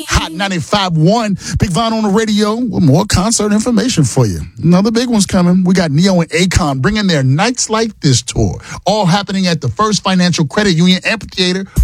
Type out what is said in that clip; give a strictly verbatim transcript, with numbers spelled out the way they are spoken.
Hot ninety-five point one, Big Von on the radio with more concert information for you. Another big one's coming. We got Neo and Akon bringing their Nights Like This tour, all happening at the First Financial Credit Union Amphitheater